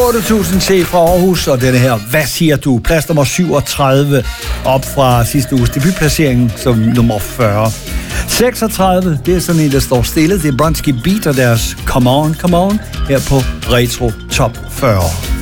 8.000 til fra Aarhus, og denne her, hvad siger du? Plads nummer 37, op fra sidste uges debutplacering som nummer 40. 36, det er sådan en, der står stille. Det er Bronski Beat og deres Come On, Come On, her på Retro Top 40.